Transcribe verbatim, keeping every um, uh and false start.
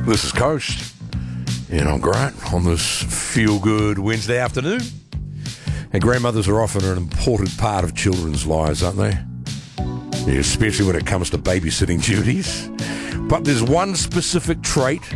This is Coast, and I'm Grant on this feel-good Wednesday afternoon. And grandmothers are often an important part of children's lives, aren't they? Yeah, especially when it comes to babysitting duties. But there's one specific trait